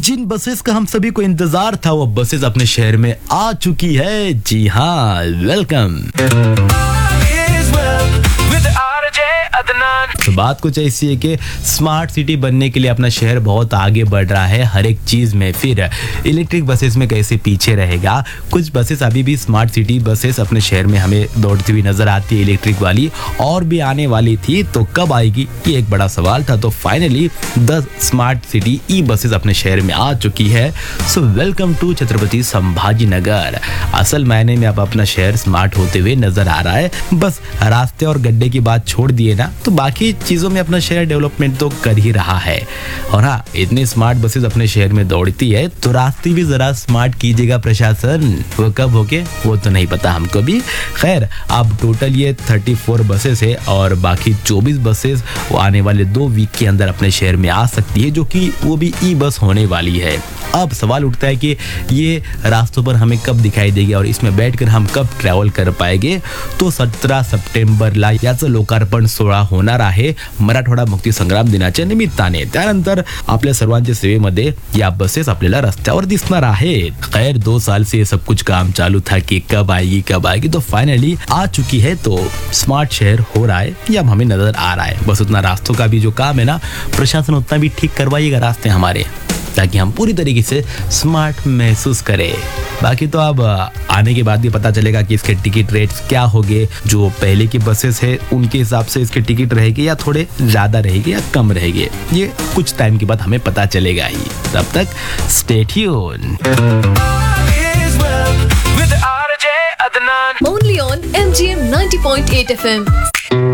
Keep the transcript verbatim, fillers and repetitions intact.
जिन buses का हम सभी को इंतजार था वो बसेस अपने शहर में आ चुकी है। जी हाँ, वेलकम। तो बात कुछ ऐसी है कि स्मार्ट सिटी बनने के लिए अपना शहर बहुत आगे बढ़ रहा है हर एक चीज में। फिर इलेक्ट्रिक बसेस में कैसे पीछे रहेगा। कुछ बसेस अभी भी स्मार्ट सिटी बसेस अपने शहर में हमें दौड़ती हुई नजर आती है इलेक्ट्रिक वाली, और भी आने वाली थी, तो कब आएगी ये एक बड़ा सवाल था। तो फाइनली दस स्मार्ट सिटी ई बसेस अपने शहर में आ चुकी है। So welcome to Chhatrapati Sambhaji Nagar. असल मायने में अब अपना शहर स्मार्ट होते हुए नजर आ रहा है। बस रास्ते और गड्ढे की बात छोड़ दिए ना, तो बाकी चीजों में अपना शहर डेवलपमेंट तो कर ही रहा है। और हाँ, इतनी स्मार्ट बसेस अपने शहर में दौड़ती है तो रास्ते भी जरा स्मार्ट कीजिएगा प्रशासन। वो कब होके वो तो नहीं पता हमको भी। खैर, अब टोटल ये चौंतीस बसेस है और बाकी चौबीस बसेस वो आने वाले दो वीक के अंदर अपने शहर में आ सकती है, जो कि वो भी ई बस होने वाली है। अब सवाल उठता है कि ये रास्तों पर हमें कब दिखाई देगी और इसमें बैठकर हम कब ट्रॅव्हल कर पाएंगे। तो सतरा सप्टेंबरला याचं लोकार्पण सोहळा होणार आहे मराठवाडा मुक्ती संग्राम दिनाच्या निमित्ताने। त्यानंतर आपल्या सर्वांच्या सेवेमध्ये या बसेस आपल्याला रस्त्यावर दिसणार आहेत। खैर, दो साल से ये सब कुछ काम चालू था कि कब आएगी कब आएगी, तो फाइनली आ चुकी है। तो स्मार्ट शहर हो रहा है, ये अब हमें नजर आ रहा है। बस उतना रास्तों का भी जो काम है ना, प्रशासन उतना भी ठीक करवाइएगा रास्ते हमारे, ताकि हम पूरी तरीके से स्मार्ट महसूस करें। बाकी तो अब आने के बाद ही पता चलेगा कि इसके टिकट रेट्स क्या होंगे। जो पहले की बसेस है उनके हिसाब से इसके टिकट रहेगी या थोड़े ज़्यादा रहेगी या कम रहेगी, ये कुछ टाइम के बाद हमें पता चलेगा ही। तब तक stay tune. Only on M G M ninety point eight F M.